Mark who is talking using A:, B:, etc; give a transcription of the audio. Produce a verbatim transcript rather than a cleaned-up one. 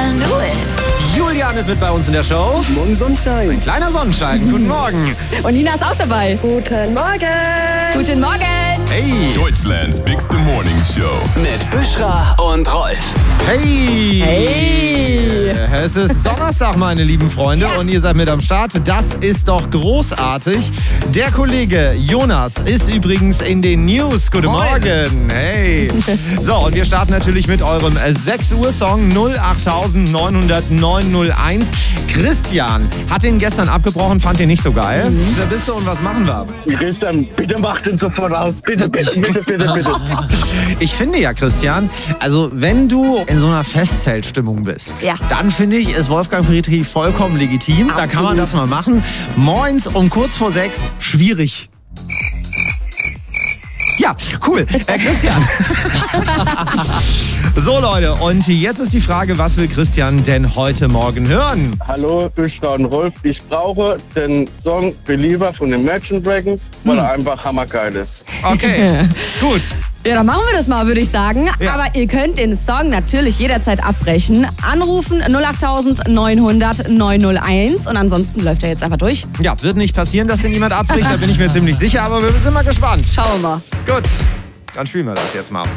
A: can do it.
B: Julian ist mit bei uns in der Show.
C: Morgen Sonnenschein.
B: Ein kleiner Sonnenschein. Guten Morgen.
D: Und Nina ist auch dabei.
C: Guten Morgen.
D: Guten Morgen.
B: Hey.
E: Deutschlands bigste Morning Show.
F: Mit Büschra und Rolf.
B: Hey.
D: Hey.
B: Es ist Donnerstag, meine lieben Freunde, und ihr seid mit am Start. Das ist doch großartig. Der Kollege Jonas ist übrigens in den News. Guten
D: Moin.
B: Morgen. Hey. So, und wir starten natürlich mit eurem sechs Uhr Song null acht neun null neun null eins. Christian hat den gestern abgebrochen, fand den nicht so geil. Mhm. Wer bist du und was machen wir?
C: Christian, bitte mach den sofort aus. Bitte, bitte, bitte, bitte, bitte.
B: Ich finde ja, Christian, also wenn du in so einer Festzeltstimmung bist,
D: Ja.
B: dann finde ich, ist Wolfgang Petri vollkommen legitim. Da kann man das mal machen. Moins um kurz vor sechs, schwierig. Ja, cool. Äh, Christian. So, Leute, und jetzt ist die Frage, was will Christian denn heute Morgen hören?
C: Hallo, Büschra und Rolf. Ich brauche den Song Believer von den Imagine Dragons, weil er einfach hammergeil ist.
B: Okay, gut.
D: Ja, dann machen wir das mal, würde ich sagen.
B: Ja.
D: Aber ihr könnt den Song natürlich jederzeit abbrechen. Anrufen null acht neun null null neun null eins und ansonsten läuft er jetzt einfach durch.
B: Ja, wird nicht passieren, dass den jemand abbricht, da bin ich mir ziemlich sicher, aber wir sind mal gespannt.
D: Schauen wir mal.
B: Gut, dann spielen wir das jetzt mal.